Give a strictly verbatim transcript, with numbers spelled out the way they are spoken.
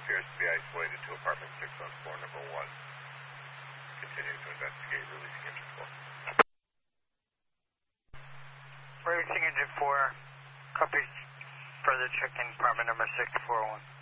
appears to be isolated to apartment six on floor number one. Continuing to investigate, releasing engine four. Releasing engine four. Copies. Further checking apartment number six four one.